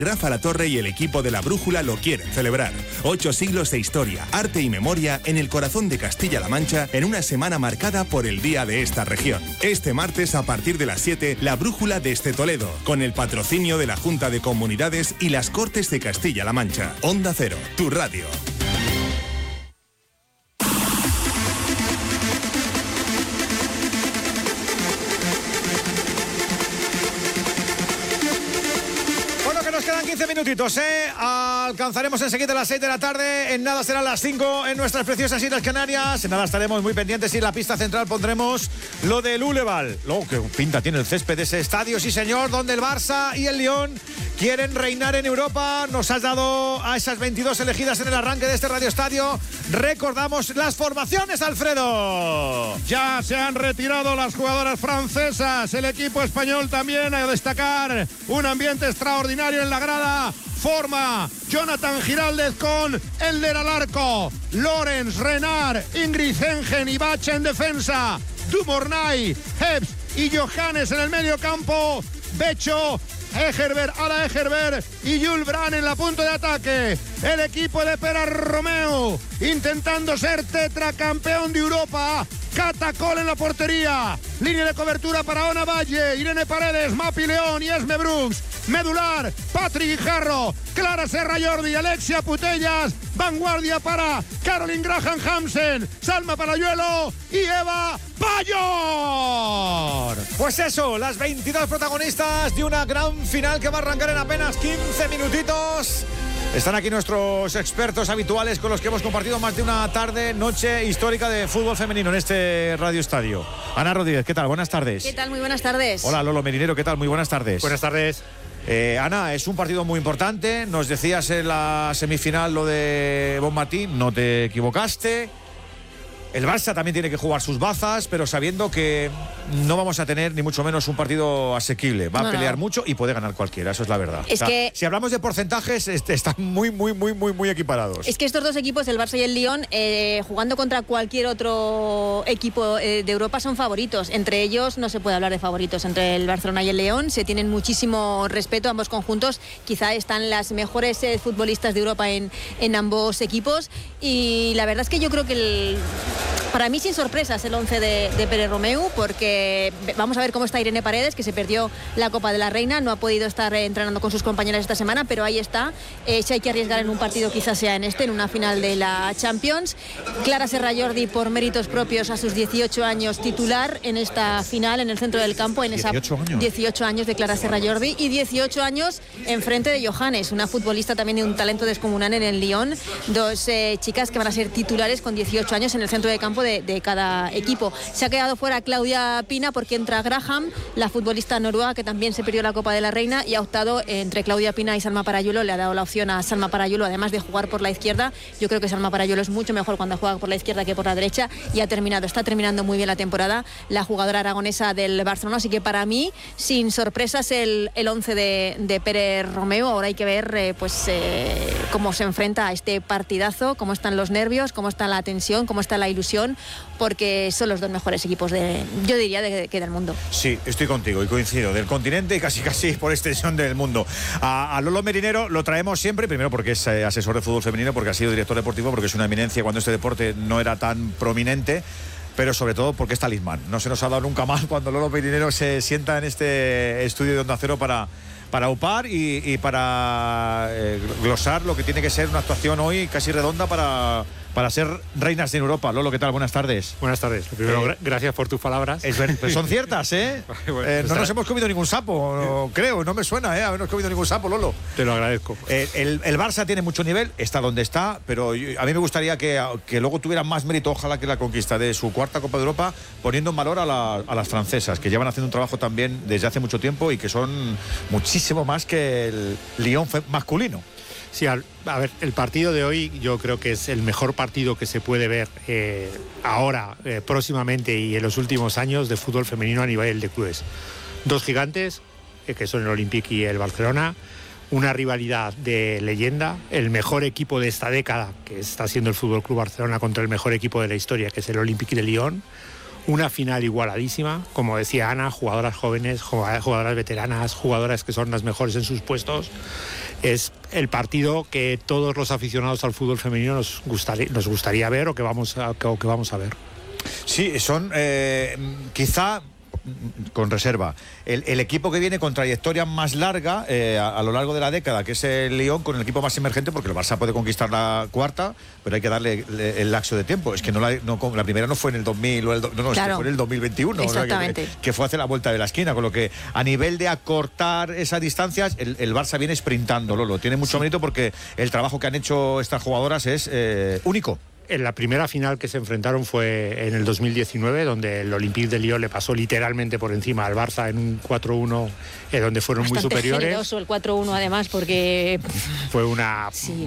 Rafa Latorre y el equipo de La Brújula lo quieren celebrar. 8 siglos de historia, arte y memoria en el corazón de Castilla-La Mancha en una semana marcada por el día de esta región. Este martes a partir de las 7, La Brújula desde Toledo, con el patrocinio de la Junta de Comunidades y las Cortes de Castilla-La Mancha. Onda Cero, tu radio. Quedan 15 minutitos, alcanzaremos enseguida las 6 de la tarde. En nada serán las 5 en nuestras preciosas Islas Canarias. En nada estaremos muy pendientes y en la pista central pondremos lo del Uleval. Luego, qué pinta tiene el césped de ese estadio, sí señor, donde el Barça y el Lyon quieren reinar en Europa. Nos has dado a esas 22 elegidas en el arranque de este Radio Estadio. Recordamos las formaciones, Alfredo. Ya se han retirado las jugadoras francesas. El equipo español también, a destacar un ambiente extraordinario en la grada. Forma Jonathan Giraldez con Elder al arco, Lorenz, Renard, Ingrid Engen y Bach en defensa, Dumornay, Heps y Johannes en el medio campo, Becho, Egerberg, Ala Egerberg y Jules Brand en la punta de ataque. El equipo de Pere Romeu intentando ser tetracampeón de Europa. Catacol en la portería. Línea de cobertura para Ona Valle, Irene Paredes, Mapi León y Esme Brooks. Medular, Patrick Guijarro, Clara Serra Jordi, Alexia Putellas. Vanguardia para Caroline Graham Hansen, Salma Parayuelo y Eva Payor. Pues eso, las 22 protagonistas de una gran final que va a arrancar en apenas 15 minutitos. Están aquí nuestros expertos habituales con los que hemos compartido más de una tarde, noche histórica de fútbol femenino en este Radio Estadio. Ana Rodríguez, ¿qué tal? Buenas tardes. ¿Qué tal? Muy buenas tardes. Hola, Lolo Merinero, ¿qué tal? Muy buenas tardes. Buenas tardes. Ana, es un partido muy importante. Nos decías en la semifinal lo de Bonmatí, no te equivocaste. El Barça también tiene que jugar sus bazas, pero sabiendo que no vamos a tener ni mucho menos un partido asequible. Va a pelear mucho y puede ganar cualquiera, eso es la verdad. Es que si hablamos de porcentajes, están muy equiparados. Es que estos dos equipos, el Barça y el Lyon, jugando contra cualquier otro equipo de Europa, son favoritos. Entre ellos no se puede hablar de favoritos. Entre el Barcelona y el Lyon se tienen muchísimo respeto ambos conjuntos. Quizá están las mejores futbolistas de Europa en ambos equipos. Y la verdad es que yo creo que para mí sin sorpresas el 11 de Pere Romeu, porque vamos a ver cómo está Irene Paredes, que se perdió la Copa de la Reina, no ha podido estar entrenando con sus compañeras esta semana, pero ahí está. Si hay que arriesgar en un partido, quizás sea en una final de la Champions. Clara Serra Jordi, por méritos propios, a sus 18 años titular en esta final en el centro del campo. En 18 años de Clara Serra Jordi y 18 años enfrente de Johannes, una futbolista también de un talento descomunal en el Lyon. Dos chicas que van a ser titulares con 18 años en el centro de campo de cada equipo. Se ha quedado fuera Claudia Pina porque entra Graham, la futbolista noruega que también se perdió la Copa de la Reina, y ha optado entre Claudia Pina y Salma Parayuelo. Le ha dado la opción a Salma Parayuelo, además de jugar por la izquierda. Yo creo que Salma Parayuelo es mucho mejor cuando juega por la izquierda que por la derecha, y está terminando muy bien la temporada la jugadora aragonesa del Barcelona. Así que para mí, sin sorpresas, el 11 de Pere Romeu. Ahora hay que ver cómo se enfrenta a este partidazo, cómo están los nervios, cómo está la tensión, cómo está la ilusión, porque son los dos mejores equipos yo diría que del mundo. Sí, estoy contigo y coincido, del continente y casi por extensión del mundo. A Lolo Merinero lo traemos siempre, primero porque es asesor de fútbol femenino, porque ha sido director deportivo, porque es una eminencia cuando este deporte no era tan prominente, pero sobre todo porque es talismán. No se nos ha dado nunca mal cuando Lolo Merinero se sienta en este estudio de Onda Cero para upar y para glosar lo que tiene que ser una actuación hoy casi redonda para ser reinas en Europa. Lolo, ¿qué tal? Buenas tardes. Buenas tardes. Primero, gracias por tus palabras. Son ciertas, ¿eh? No nos hemos comido ningún sapo, creo. No me suena, habernos comido ningún sapo, Lolo. Te lo agradezco. El Barça tiene mucho nivel, está donde está, pero a mí me gustaría que luego tuviera más mérito, ojalá, que la conquista de su cuarta Copa de Europa, poniendo en valor a las francesas, que llevan haciendo un trabajo también desde hace mucho tiempo y que son muchísimo más que el Lyon masculino. Sí, a ver, el partido de hoy yo creo que es el mejor partido que se puede ver ahora, próximamente y en los últimos años de fútbol femenino a nivel de clubes. Dos gigantes, que son el Olympique y el Barcelona, una rivalidad de leyenda, el mejor equipo de esta década, que está siendo el Fútbol Club Barcelona, contra el mejor equipo de la historia, que es el Olympique de Lyon. Una final igualadísima, como decía Ana, jugadoras jóvenes, jugadoras veteranas, jugadoras que son las mejores en sus puestos. es el partido que todos los aficionados al fútbol femenino nos gustaría ver o que vamos a ver. Sí, son quizá con reserva el equipo que viene con trayectoria más larga a lo largo de la década, que es el Lyon, con el equipo más emergente, porque el Barça puede conquistar la cuarta, pero hay que darle el lapso de tiempo. Es que la primera no fue en el 2000 o claro, es que fue en el 2021, exactamente. O sea, que fue hacia la vuelta de la esquina, con lo que a nivel de acortar esas distancias el Barça viene sprintando, Lolo. Tiene mucho mérito porque el trabajo que han hecho estas jugadoras es único. En la primera final que se enfrentaron fue en el 2019, donde el Olympique de Lyon le pasó literalmente por encima al Barça en un 4-1, donde fueron bastante muy superiores. Generoso el 4-1 además, porque fue las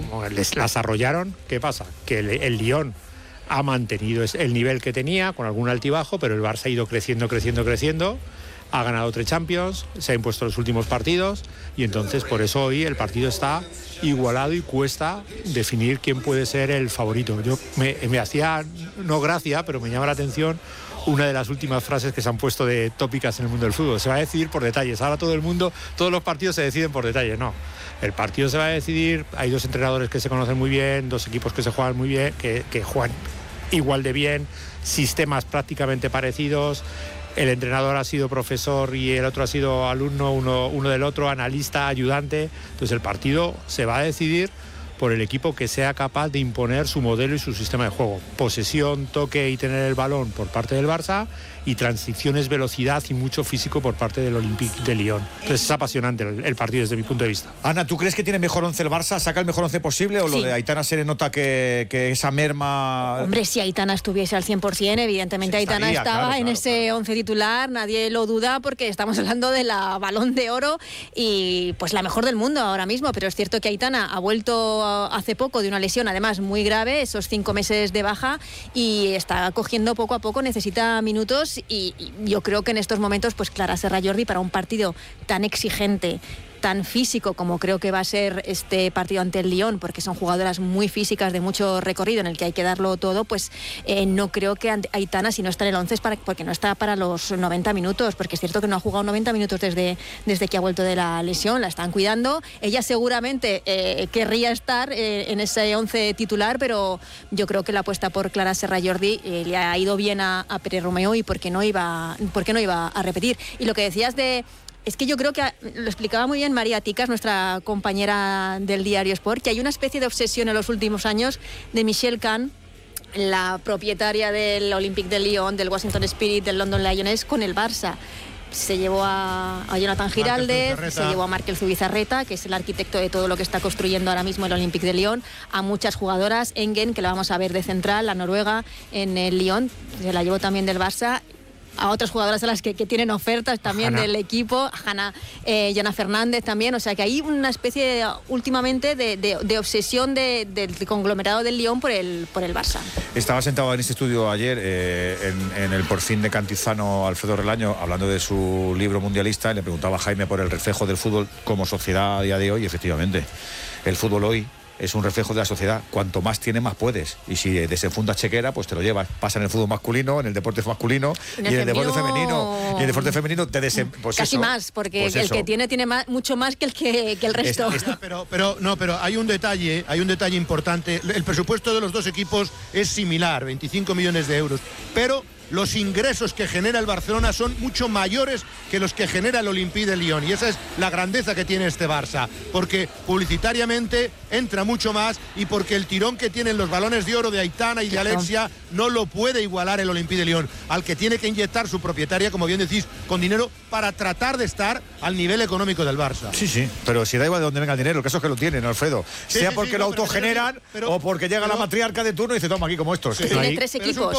arrollaron. ¿Qué pasa? Que el Lyon ha mantenido el nivel que tenía, con algún altibajo, pero el Barça ha ido creciendo. Ha ganado 3 Champions, se ha impuesto los últimos partidos y entonces por eso hoy el partido está igualado y cuesta definir quién puede ser el favorito. Yo me hacía, no gracia, pero me llama la atención una de las últimas frases que se han puesto de tópicas en el mundo del fútbol. Se va a decidir por detalles. Ahora todos los partidos se deciden por detalles. No, el partido se va a decidir. Hay 2 entrenadores que se conocen muy bien, 2 equipos que se juegan muy bien, que juegan igual de bien, sistemas prácticamente parecidos. El entrenador ha sido profesor y el otro ha sido alumno, uno del otro, analista, ayudante. Entonces el partido se va a decidir por el equipo que sea capaz de imponer su modelo y su sistema de juego. Posesión, toque y tener el balón por parte del Barça, y transiciones, velocidad y mucho físico por parte del Olympique de Lyon. Entonces es apasionante el partido desde mi punto de vista. Ana, ¿tú crees que tiene mejor 11 el Barça? ¿Saca el mejor 11 posible o sí? Lo de Aitana se le nota que esa merma... Hombre, si Aitana estuviese al 100%, evidentemente Aitana estaba en ese 11 titular, nadie lo duda, porque estamos hablando de la Balón de Oro y pues la mejor del mundo ahora mismo, pero es cierto que Aitana ha vuelto hace poco de una lesión, además muy grave, esos 5 meses de baja, y está cogiendo poco a poco, necesita minutos. Y yo creo que en estos momentos, pues Clara Serra-Jordi, para un partido tan exigente, tan físico como creo que va a ser este partido ante el Lyon, porque son jugadoras muy físicas de mucho recorrido en el que hay que darlo todo, pues no creo que Aitana, si no está en el 11, es porque no está para los 90 minutos, porque es cierto que no ha jugado 90 minutos desde que ha vuelto de la lesión, la están cuidando. Ella seguramente querría estar en ese 11 titular, pero yo creo que la apuesta por Clara Serra-Jordi le ha ido bien a Pere Romeo, y porque no iba a repetir. Y lo que decías es que yo creo que lo explicaba muy bien María Ticas, nuestra compañera del diario Sport, que hay una especie de obsesión en los últimos años de Michelle Kahn, la propietaria del Olympique de Lyon, del Washington Spirit, del London Lioness, con el Barça. Se llevó a Jonathan Giraldez, se llevó a Markel Zubizarreta, que es el arquitecto de todo lo que está construyendo ahora mismo el Olympique de Lyon, a muchas jugadoras, Engen, que la vamos a ver de central, la noruega, en el Lyon, se la llevó también del Barça, a otras jugadoras a las que tienen ofertas también del equipo, Jana Fernández también, o sea que hay una especie últimamente de obsesión del conglomerado del Lyon por el Barça. Estaba sentado en este estudio ayer en el Por fin de Cantizano, Alfredo Relaño, hablando de su libro mundialista, y le preguntaba a Jaime por el reflejo del fútbol como sociedad a día de hoy, y efectivamente el fútbol hoy es un reflejo de la sociedad. Cuanto más tienes, más puedes. Y si desenfundas chequera, pues te lo llevas. Pasa en el fútbol masculino, en el deporte masculino y en el deporte femenino. Y en el deporte femenino te pues casi eso, más, porque pues el que tiene mucho más que el resto. Pero hay un detalle importante. El presupuesto de los dos equipos es similar, 25 millones de euros. Pero los ingresos que genera el Barcelona son mucho mayores que los que genera el Olympique de Lyon, y esa es la grandeza que tiene este Barça, porque publicitariamente entra mucho más, y porque el tirón que tienen los balones de oro de Aitana y de Alexia no lo puede igualar el Olympique de Lyon, al que tiene que inyectar su propietaria, como bien decís, con dinero para tratar de estar al nivel económico del Barça. Sí, pero si da igual de dónde venga el dinero, el caso es que lo tienen, Alfredo, sea porque lo autogeneran o porque llega la matriarca de turno y dice, toma aquí como estos. Tiene 3 equipos.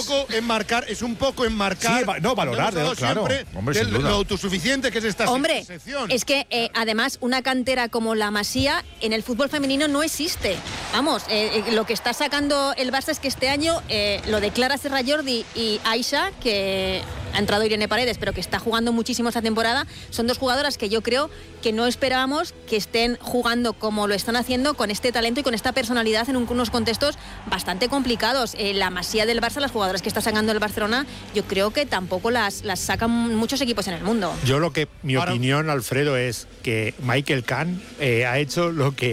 Es un poco enmarcar, valorar, claro, lo autosuficiente que es esta sección. Es que además una cantera como la Masía en el fútbol femenino no existe. Vamos, lo que está sacando el Barça es que este año lo de Clara Serra-Jordi y Aisha, que ha entrado Irene Paredes, pero que está jugando muchísimo esta temporada. Son dos jugadoras que yo creo que no esperábamos que estén jugando como lo están haciendo, con este talento y con esta personalidad en unos contextos bastante complicados. La masía del Barça, las jugadoras que está sacando el Barcelona, yo creo que tampoco las sacan muchos equipos en el mundo. Mi opinión, Alfredo, es que Michael Kahn ha hecho lo que